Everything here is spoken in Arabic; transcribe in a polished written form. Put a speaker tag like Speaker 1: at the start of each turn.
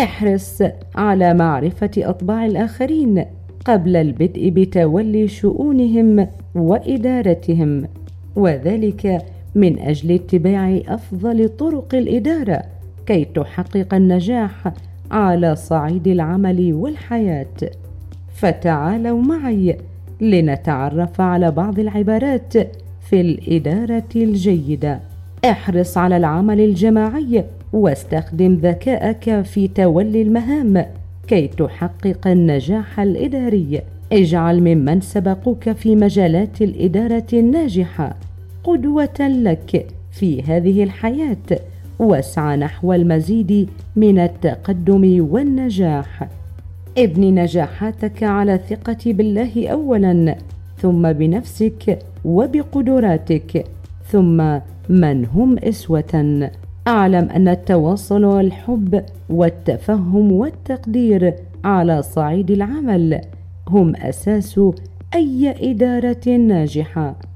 Speaker 1: احرص على معرفة أطباع الآخرين قبل البدء بتولي شؤونهم وإدارتهم، وذلك من أجل اتباع أفضل طرق الإدارة كي تحقق النجاح على صعيد العمل والحياة. فتعالوا معي لنتعرف على بعض العبارات في الإدارة الجيدة. احرص على العمل الجماعي واستخدم ذكائك في تولي المهام كي تحقق النجاح الإداري. اجعل ممن سبقوك في مجالات الإدارة الناجحة قدوة لك في هذه الحياة، واسعى نحو المزيد من التقدم والنجاح. ابني نجاحاتك على الثقة بالله أولا، ثم بنفسك وبقدراتك، ثم من هم أسوة. أعلم أن التواصل والحب والتفهم والتقدير على صعيد العمل هم أساس أي إدارة ناجحة.